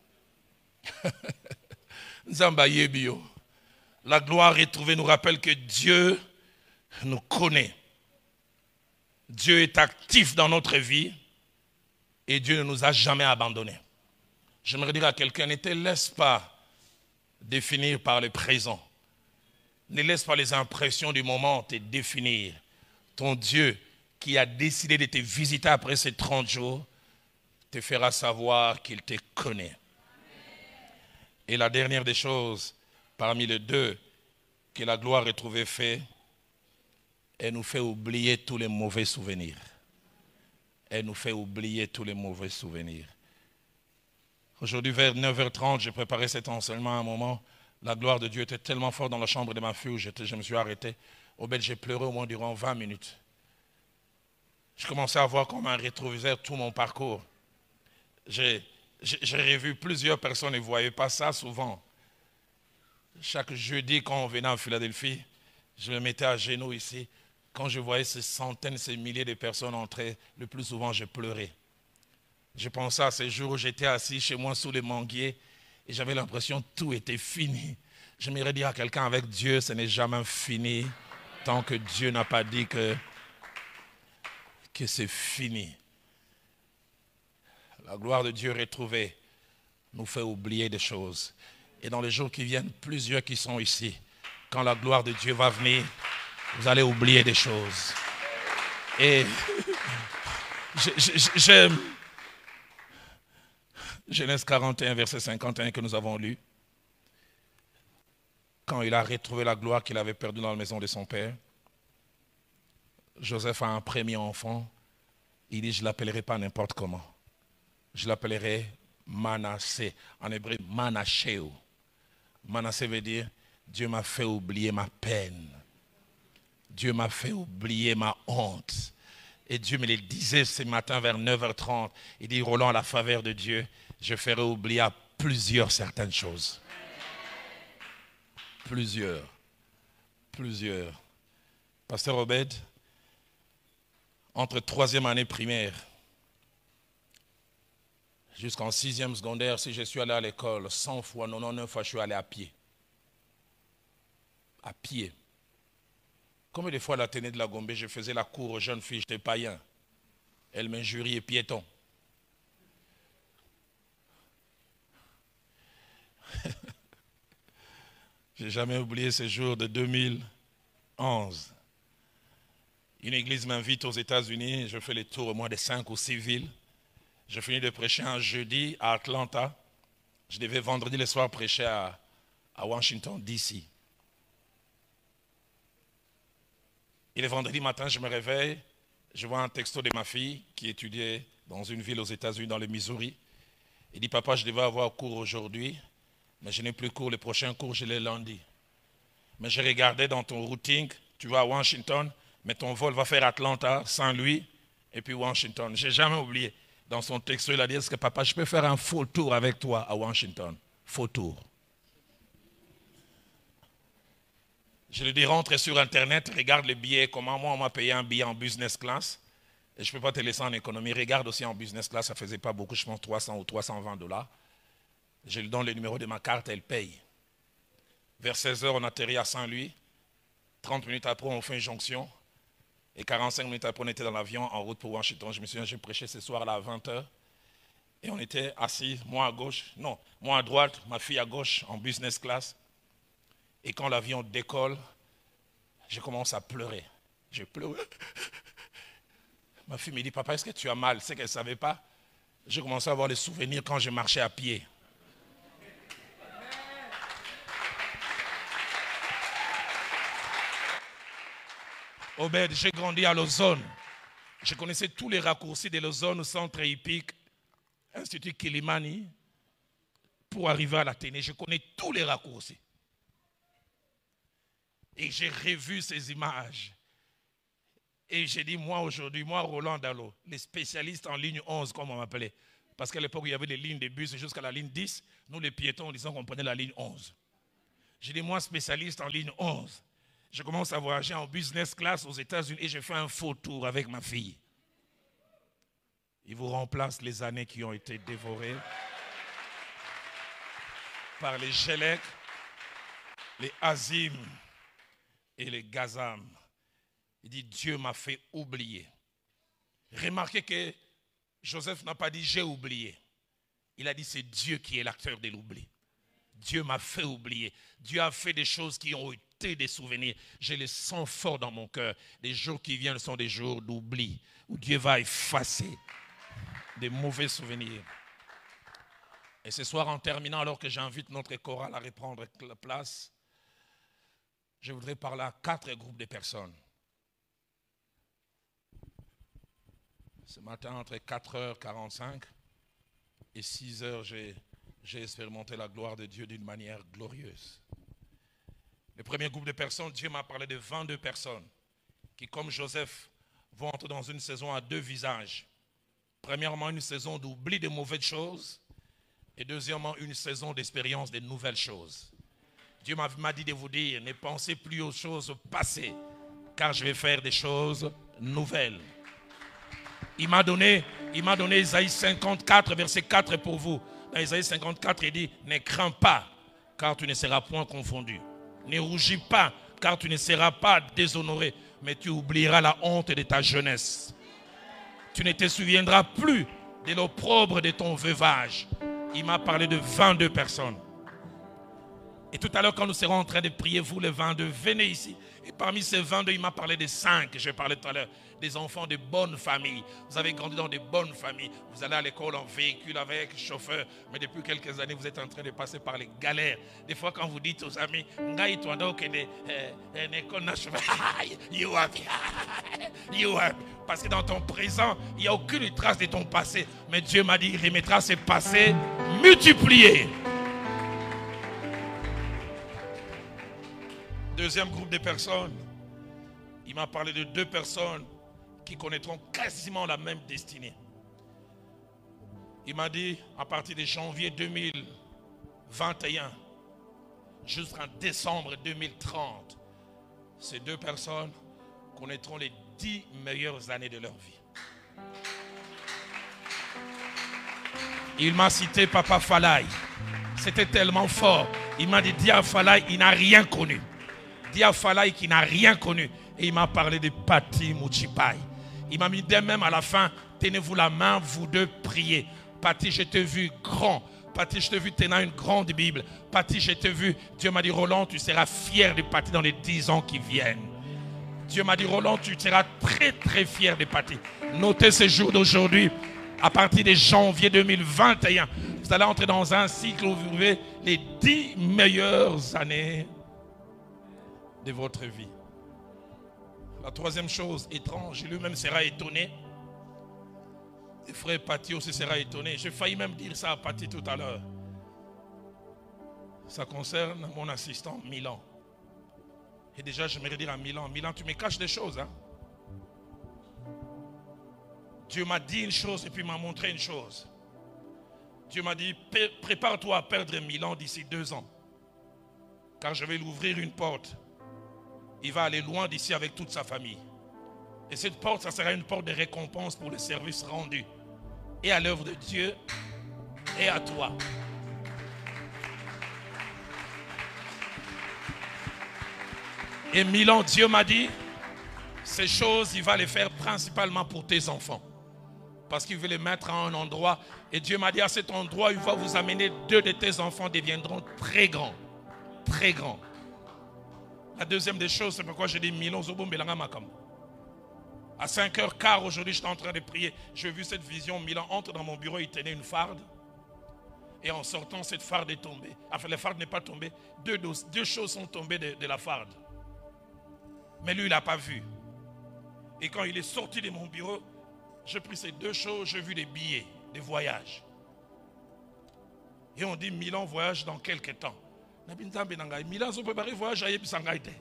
[SPEAKER 1] La gloire retrouvée nous rappelle que Dieu nous connaît. Dieu est actif dans notre vie et Dieu ne nous a jamais abandonnés. J'aimerais dire à quelqu'un, ne te laisse pas définir par le présent. Ne laisse pas les impressions du moment te définir. Ton Dieu qui a décidé de te visiter après ces trente jours te fera savoir qu'il te connaît. Et la dernière des choses, parmi les deux, que la gloire retrouvée fait, elle nous fait oublier tous les mauvais souvenirs. Elle nous fait oublier tous les mauvais souvenirs. Aujourd'hui, vers neuf heures trente, j'ai préparé cet enseignement à un moment. La gloire de Dieu était tellement forte dans la chambre de ma fille où je me suis arrêté. Au bel, j'ai pleuré au moins durant vingt minutes. Je commençais à voir comme un rétroviseur tout mon parcours. J'ai, j'ai, j'ai revu plusieurs personnes et vous ne voyez pas ça souvent. Chaque jeudi, quand on venait en Philadelphie, je me mettais à genoux ici. Quand je voyais ces centaines, ces milliers de personnes entrer, le plus souvent, je pleurais. Je pensais à ces jours où j'étais assis chez moi sous les manguiers et j'avais l'impression que tout était fini. J'aimerais dire à quelqu'un, avec Dieu, ce n'est jamais fini tant que Dieu n'a pas dit que, que c'est fini. La gloire de Dieu retrouvée nous fait oublier des choses. Et dans les jours qui viennent, plusieurs qui sont ici, quand la gloire de Dieu va venir, vous allez oublier des choses. Et j'aime Genèse quarante et un, verset cinquante et un que nous avons lu. Quand il a retrouvé la gloire qu'il avait perdue dans la maison de son père, Joseph a un premier enfant. Il dit, je ne l'appellerai pas n'importe comment. Je l'appellerai Manassé. En hébreu, Manacheo. Manassé veut dire, Dieu m'a fait oublier ma peine. Dieu m'a fait oublier ma honte. Et Dieu me le disait ce matin vers neuf heures trente. Il dit, Roland, à la faveur de Dieu, je ferai oublier à plusieurs certaines choses. Plusieurs. Plusieurs. Pasteur Obed, entre troisième année primaire Jusqu'en sixième secondaire, si je suis allé à l'école, cent fois, quatre-vingt-dix-neuf fois, je suis allé à pied. À pied. Combien de fois à la Ténée de la Gombe, je faisais la cour aux jeunes filles, j'étais païen. Elles m'injuriaient piéton. Je n'ai jamais oublié ce jour de deux mille onze. Une église m'invite aux États-Unis, je fais les tours au moins de cinq ou six villes. Je finis de prêcher un jeudi à Atlanta. Je devais vendredi le soir prêcher à, à Washington, D C Et le vendredi matin, je me réveille, je vois un texto de ma fille qui étudiait dans une ville aux États-Unis, dans le Missouri. Il dit, papa, je devais avoir cours aujourd'hui, mais je n'ai plus cours. Le prochain cours, je l'ai lundi. Mais je regardais dans ton routing, tu vas à Washington, mais ton vol va faire Atlanta, Saint-Louis, et puis Washington. Je n'ai jamais oublié. Dans son texto, il a dit, est-ce que papa, je peux faire un faux tour avec toi à Washington? Faux tour. Je lui dis, rentre sur Internet, regarde les billets, comment moi on m'a payé un billet en business class. Et je ne peux pas te laisser en économie. Regarde aussi en business class, ça ne faisait pas beaucoup, je pense trois cents ou trois cent vingt dollars. Je lui donne le numéro de ma carte, elle paye. Vers seize heures, on atterrit à Saint-Louis. trente minutes après, on fait une jonction. Et quarante-cinq minutes après, on était dans l'avion en route pour Washington. Je me souviens, j'ai prêché ce soir-là à vingt heures. Et on était assis, moi à gauche, non, moi à droite, ma fille à gauche, en business class. Et quand l'avion décolle, je commence à pleurer. Je pleure. Ma fille me dit, papa, est-ce que tu as mal? C'est qu'elle ne savait pas. J'ai commencé à avoir les souvenirs quand je marchais à pied. Obed, j'ai grandi à Lausanne. Je connaissais tous les raccourcis de Lausanne, centre hippique, Institut Kilimani, pour arriver à l'Athénée. Je connais tous les raccourcis. Et j'ai revu ces images. Et j'ai dit, moi aujourd'hui, moi Roland Dallot, les spécialistes en ligne onze, comme on m'appelait. Parce qu'à l'époque, il y avait des lignes de bus jusqu'à la ligne dix. Nous, les piétons, on disait qu'on prenait la ligne onze. J'ai dit, moi, spécialiste en ligne onze. Je commence à voyager en business class aux États-Unis et je fais un faux tour avec ma fille. Il vous remplace les années qui ont été dévorées par les Gélec, les Azim et les Gazam. Il dit, Dieu m'a fait oublier. Remarquez que Joseph n'a pas dit, j'ai oublié. Il a dit, c'est Dieu qui est l'acteur de l'oubli. Dieu m'a fait oublier. Dieu a fait des choses qui ont été des souvenirs. Je les sens fort dans mon cœur. Les jours qui viennent sont des jours d'oubli, où Dieu va effacer des mauvais souvenirs. Et ce soir, en terminant, alors que j'invite notre chorale à reprendre la place, je voudrais parler à quatre groupes de personnes. Ce matin, entre quatre heures quarante-cinq et six heures, j'ai, j'ai expérimenté la gloire de Dieu d'une manière glorieuse. Le premier groupe de personnes, Dieu m'a parlé de vingt-deux personnes qui, comme Joseph, vont entrer dans une saison à deux visages. Premièrement, une saison d'oubli de mauvaises choses et deuxièmement, une saison d'expérience de nouvelles choses. Dieu m'a dit de vous dire, ne pensez plus aux choses passées, car je vais faire des choses nouvelles. Il m'a donné, il m'a donné Isaïe cinquante-quatre, verset quatre pour vous. Dans Isaïe cinquante-quatre, il dit, ne crains pas, car tu ne seras point confondu. Ne rougis pas, car tu ne seras pas déshonoré, mais tu oublieras la honte de ta jeunesse. Tu ne te souviendras plus de l'opprobre de ton veuvage. Il m'a parlé de vingt-deux personnes. Et tout à l'heure, quand nous serons en train de prier, vous les vingt-deux, venez ici. Et parmi ces vingt-deux, il m'a parlé des cinq, je parlais tout à l'heure, des enfants de bonnes familles. Vous avez grandi dans de bonnes familles. Vous allez à l'école en véhicule avec chauffeur. Mais depuis quelques années, vous êtes en train de passer par les galères. Des fois, quand vous dites aux amis, parce que dans ton présent, il n'y a aucune trace de ton passé. Mais Dieu m'a dit, il remettra ce passé multiplié. Deuxième groupe de personnes, il m'a parlé de deux personnes qui connaîtront quasiment la même destinée. Il m'a dit, à partir de janvier deux mille vingt et un jusqu'en décembre deux mille trente, ces deux personnes connaîtront les dix meilleures années de leur vie. Il m'a cité Papa Falai. C'était tellement fort. Il m'a dit Dia Falai, il n'a rien connu. Dia Falai qui n'a rien connu. Et il m'a parlé de Pati Mouchipai. Il m'a mis dès même à la fin, tenez-vous la main, vous deux priez. Pati, je t'ai vu grand. Pati, je t'ai vu tenant une grande Bible. Pati, je t'ai vu. Dieu m'a dit, Roland, tu seras fier de Pati dans les dix ans qui viennent. Dieu m'a dit, Roland, tu seras très très fier de Pati. Notez ce jour d'aujourd'hui. À partir de janvier deux mille vingt et un, vous allez entrer dans un cycle où vous vivez les dix meilleures années de votre vie. La troisième chose étrange, lui-même sera étonné. Et frère Pati aussi sera étonné. J'ai failli même dire ça à Pati tout à l'heure. Ça concerne mon assistant Milan. Et déjà, j'aimerais dire à Milan, Milan, tu me caches des choses, hein? Dieu m'a dit une chose et puis m'a montré une chose. Dieu m'a dit, prépare-toi à perdre Milan d'ici deux ans. Car je vais lui ouvrir une porte. Il va aller loin d'ici avec toute sa famille. Et cette porte, ça sera une porte de récompense pour le service rendu. Et à l'œuvre de Dieu et à toi. Et Milan, Dieu m'a dit, ces choses, il va les faire principalement pour tes enfants. Parce qu'il veut les mettre à un endroit. Et Dieu m'a dit, à cet endroit, il va vous amener, deux de tes enfants deviendront très grands. Très grands. La deuxième des choses, c'est pourquoi j'ai dit Milan Zobo Mbelanga Makam. À cinq heures quinze aujourd'hui, j'étais en train de prier. J'ai vu cette vision. Milan entre dans mon bureau, il tenait une farde. Et en sortant, cette farde est tombée. Enfin, la farde n'est pas tombée. Deux, deux choses sont tombées de, de la farde. Mais lui, il n'a pas vu. Et quand il est sorti de mon bureau, j'ai pris ces deux choses, j'ai vu des billets, des voyages. Et on dit Milan voyage dans quelques temps. Milan peut pas voyage à Yébissangaïté.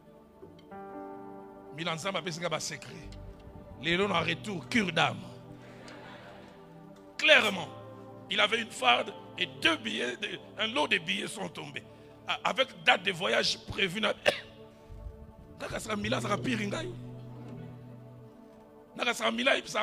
[SPEAKER 1] Milan Zamba peut pas secret. Les lots en retour, cure d'âme. Clairement, il avait une farde et deux billets, un lot de billets sont tombés. Avec date de voyage prévue. Milan sera pire. Milan